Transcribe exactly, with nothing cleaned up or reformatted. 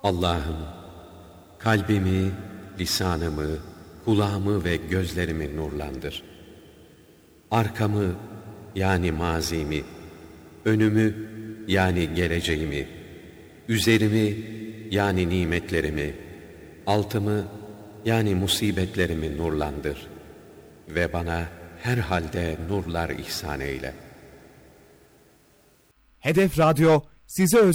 Allah'ım, kalbimi, lisanımı, kulağımı ve gözlerimi nurlandır. Arkamı yani mazimi, önümü yani geleceğimi, üzerimi yani nimetlerimi, altımı yani musibetlerimi nurlandır ve bana her halde nurlar ihsan eyle. Hedef Radyo size